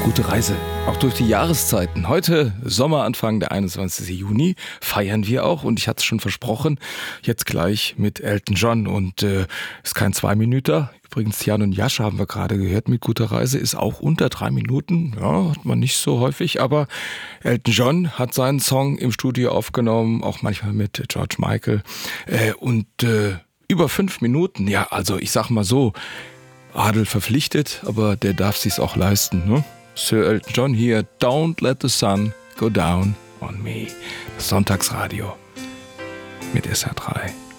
Gute Reise, auch durch die Jahreszeiten. Heute, Sommeranfang, der 21. Juni, feiern wir auch. Und ich hatte es schon versprochen, jetzt gleich mit Elton John. Und ist kein 2-Minüter. Übrigens, Jan und Jascha haben wir gerade gehört mit Gute Reise. Ist auch unter 3 Minuten. Ja, hat man nicht so häufig. Aber Elton John hat seinen Song im Studio aufgenommen. Auch manchmal mit George Michael. Über 5 Minuten. Ja, also ich sag mal so, Adel verpflichtet, aber der darf sich's auch leisten, ne? Sir Elton John hier, Don't Let the Sun Go Down on Me. Das Sonntagsradio mit SR3.